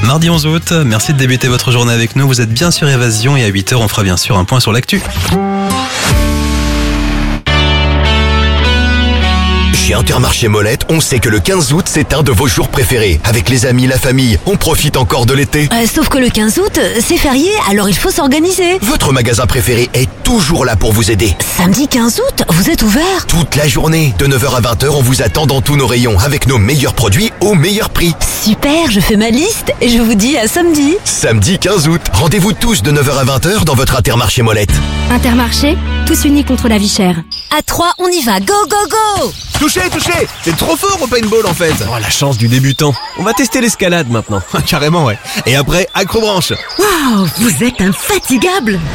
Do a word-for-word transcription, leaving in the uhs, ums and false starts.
mardi onze août. Merci de débuter votre journée avec nous. Vous êtes bien sur Évasion et à huit heures, on fera bien sûr un point sur l'actu. Chez Intermarché Molette, on sait que le quinze août, c'est un de vos jours préférés. Avec les amis, la famille, on profite encore de l'été. Euh, sauf que le quinze août, c'est férié, alors il faut s'organiser. Votre magasin préféré est toujours là pour vous aider. Samedi quinze août, vous êtes ouvert? Toute la journée, de neuf heures à vingt heures, on vous attend dans tous nos rayons avec nos meilleurs produits au meilleur prix. Super, je fais ma liste et je vous dis à samedi. Samedi quinze août, rendez-vous tous de neuf heures à vingt heures dans votre Intermarché Molette. Intermarché, tous unis contre la vie chère. À trois, on y va, go go go! Touché, touché. C'est trop fort au paintball en fait. Oh, la chance du débutant. On va tester l'escalade maintenant. Carrément, ouais. Et après, acrobranche. Waouh, vous êtes infatigable.